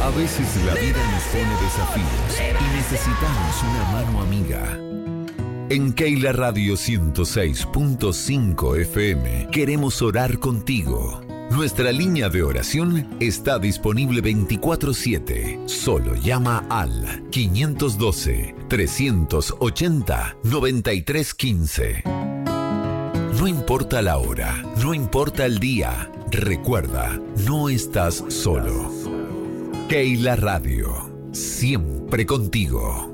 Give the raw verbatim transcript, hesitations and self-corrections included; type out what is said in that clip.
A veces la vida nos pone desafíos y necesitamos una mano amiga. En Keila Radio ciento seis punto cinco F M queremos orar contigo. Nuestra línea de oración está disponible veinticuatro siete. Solo llama al quinientos doce, trescientos ochenta, noventa y tres quince. No importa la hora, no importa el día, recuerda, no estás solo. Keila Radio, siempre contigo.